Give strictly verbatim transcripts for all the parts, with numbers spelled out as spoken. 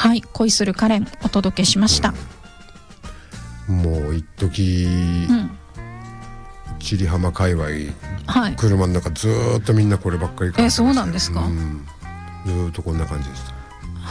はい、恋するカレンお届けしました。 うん、もう一時、うん、千里浜界隈、はい、車の中ずーっとみんなこればっかり買ってました。 え、そうなんですか。うん、 ずーっとこんな感じでした。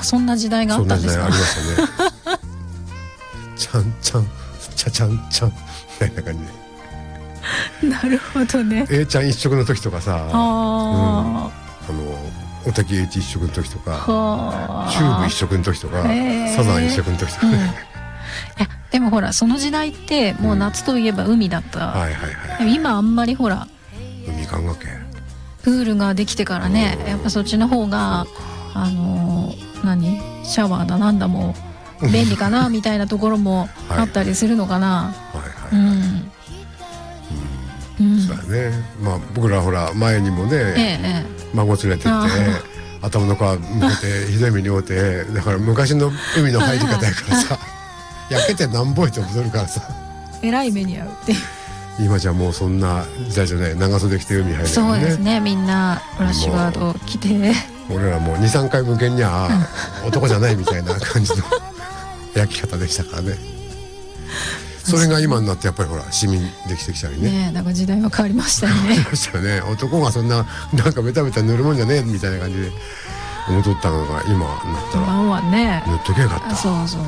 そんな時代があったんですか。 そんな時代ありましたね。ちゃんちゃんちゃちゃんちゃんみたいな感じで。 なるほどね。 A ちゃん一色の時とかさ、あ、うん、あのおたき H 一色の時とか、チューブ一色の時とか、サザン一色の時とかね、うん、いやでもほらその時代ってもう夏といえば海だった、うん、はいはいはい、今あんまりほら海考えプールができてからね、やっぱそっちの方があのー、何シャワーだなんだも便利かなみたいなところもあったりするのかな。はいはいはい、はい、うんうん、そうだね。まあ僕らほら前にもね、ええ、孫連れてって頭の皮向けてひどい目に遭うて、だから昔の海の入り方やからさ焼けてなんぼいと戻るからさえらい目に遭うっていう。 今じゃもうそんな時代じゃない。長袖着て海入るよね。 そうですね、みんなフラッシュガード着て、 俺らもう にさんかい向けには男じゃないみたいな感じの焼き方でしたからね。それが今になってやっぱりほら市民できてきたりね。 ねえ、なんか時代は変わりましたよね。 変わりましたよね。男がそんななんかベタベタ塗るもんじゃねえみたいな感じで思っとったのが今になったら今はね塗っとけばよかった。 そうそう、うん、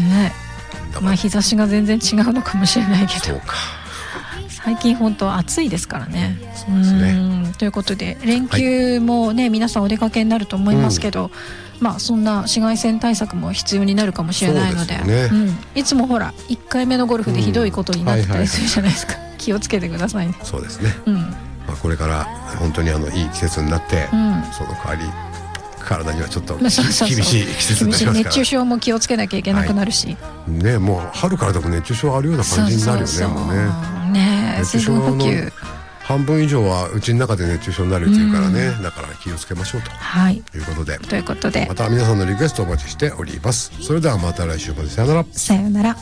ねえ、まあ日差しが全然違うのかもしれないけど、そうか、最近本当暑いですからね。そうですね。うん、ということで連休もね、はい、皆さんお出かけになると思いますけど、うん、まあそんな紫外線対策も必要になるかもしれないので、ね、うん、いつもほらいっかいめのゴルフでひどいことになってたりするじゃないですか。気をつけてくださいね。 そうですね、うん、まあ、これから本当にあのいい季節になって、うん、その代わり体にはちょっと厳しい季節になりますから、 熱中症も気をつけなきゃいけなくなるし、はい、 ね、もう春からでも熱中症あるような感じになるよね。そうそうそう、もうね、 熱中症の半分以上はうちの中で熱中症になるっていうからね、うん、だから気をつけましょうと、はい、いうことでということでまた皆さんのリクエストをお待ちしております。それではまた来週まで、さよなら。 さよなら。